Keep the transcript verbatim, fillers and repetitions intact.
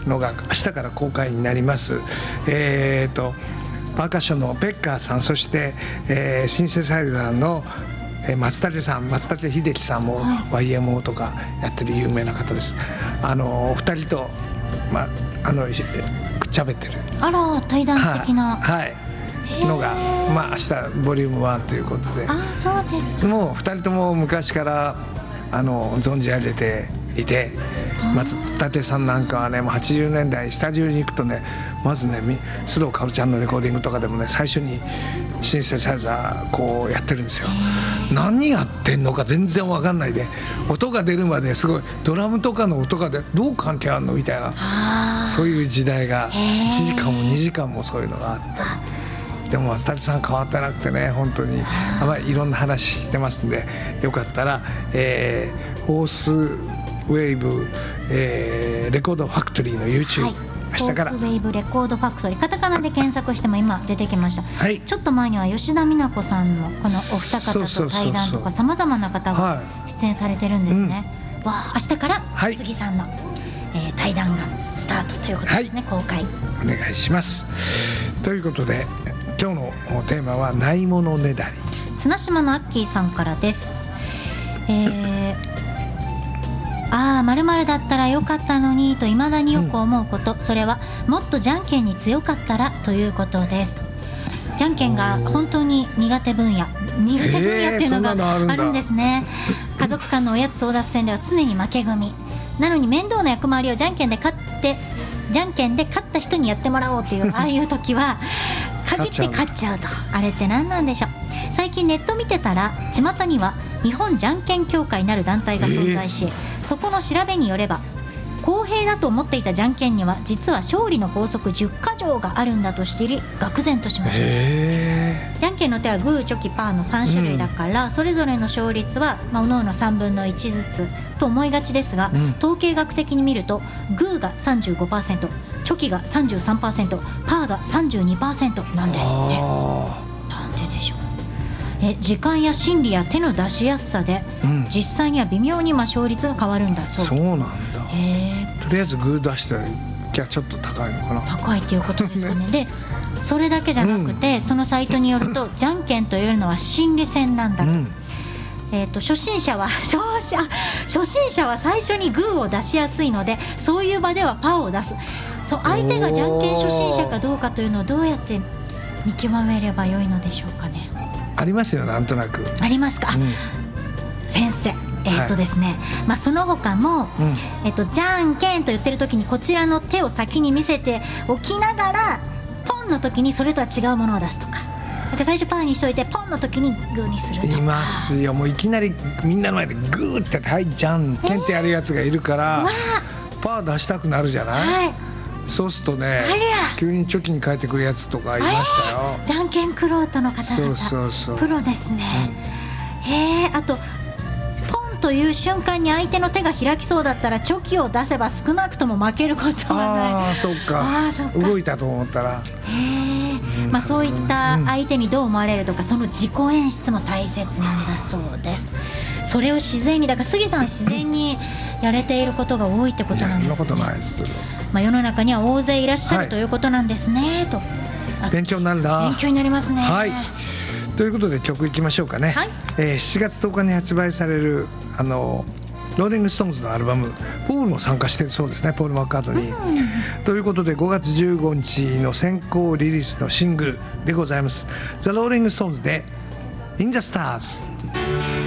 のが明日から公開になります。えー、とパーカッションのベッカーさん、そして、えー、シンセサイザーの松立さん、松立秀樹さんも ワイエムオー とかやってる有名な方です。あのお二人と、まあ、あのくっちゃべってる、 あら対談的な、 はい、はいのが、まあ、明日ボリュームワンということで、 あそうですか。 もうふたりとも昔からあの存じ上げていて、松立さんなんかはね、もうはちじゅうねんだいスタジオに行くとね、まずね須藤薫ちゃんのレコーディングとかでもね、最初にシンセサイザーこうやってるんですよ。何やってんのか全然分かんないで、音が出るまですごいドラムとかの音がでどう関係あるのみたいな、そういう時代がいちじかんもにじかんもそういうのがあったり。でも松立さん変わってなくてね、本当にあまりいろんな話してますんで、よかったら、えー、ホースウェーブ、えー、レコードファクトリーの YouTube、はい、明日からホースウェーブレコードファクトリー、カタカナで検索しても今出てきました、はい、ちょっと前には吉田美奈子さんのこのお二方と対談とかさまざまな方が出演されてるんですね、はい、うん、わあ明日から杉さんの、はい、えー、対談がスタートということですね、はい、公開お願いします。ということで今日のテーマはないものねだり。 綱島のアッキーさんからです。えー、ああ〇〇だったらよかったのにと未だによく思うこと、うん、それはもっとじゃんけんに強かったらということです。じゃんけんが本当に苦手分野苦手分野っていうのがあるんですね。家族間のおやつ争奪戦では常に負け組なのに、面倒な役回りをじゃんけんで勝ってじゃんけんで勝った人にやってもらおうっていうああいう時は限って勝っちゃうと、あれって何なんでしょう。最近ネット見てたら巷には日本じゃんけん協会なる団体が存在し、えー、そこの調べによれば公平だと思っていたじゃんけんには実は勝利の法則じゅっかじょうがあるんだと知り愕然としました、えー、じゃんけんの手はグーチョキパーのさん種類だから、うん、それぞれの勝率は、まあ、おのおのさんぶんのいちずつと思いがちですが、うん、統計学的に見るとグーが さんじゅうごパーセント、チョキが さんじゅうさんパーセント、パーが さんじゅうにパーセント なんですって。なんででしょう。え時間や心理や手の出しやすさで、うん、実際には微妙にまあ勝率が変わるんだそう。 そうなんだ。へとりあえずグー出したらじゃあちょっと高いのかな。 高いっていうことですかね。でそれだけじゃなくて、うん、そのサイトによるとじゃんけんというのは心理戦なんだと、うん、えー、と初心者は初心初心者は最初にグーを出しやすいので、そういう場ではパーを出す。そう、相手がじゃんけん初心者かどうかというのをどうやって見極めればよいのでしょうかね。 ありますよ、なんとなく。 ありますか、うん、先生。えーとですね、はい、まあ、その他も、うん、えーと、じゃんけんと言ってる時にこちらの手を先に見せておきながら、ポンの時にそれとは違うものを出すとか、だから最初パーにしといてポンの時にグーにするとか。いますよ。もういきなりみんなの前でグーってはいじゃんけんってやるやつがいるから、えー、パー出したくなるじゃない、はい、そうするとね、急にチョキに変えてくるやつとかいましたよ。 じゃんけんクロートの方々、 そうそうそう、プロですね、うん、へー。あとという瞬間に相手の手が開きそうだったらチョキを出せば少なくとも負けることはない。 ああ、そっか。あ、そっか。動いたと思ったら。 へえ、まあ、そういった相手にどう思われるとか、その自己演出も大切なんだそうです。それを自然に、だから杉さんは自然にやれていることが多いってことなんですね。そんなことないです。まあ、世の中には大勢いらっしゃる、はい、ということなんですねと。 勉強になるんだ。 勉強になりますね。 はい。ということで曲いきましょうかね、はい。えー、しちがつとおかに発売されるあのローリングストーンズのアルバム、ポールも参加してるそうですね、ポール・マッカートニー、うん、ということでごがつじゅうごにちの先行リリースのシングルでございます。ザ・ローリングストーンズで In the Stars。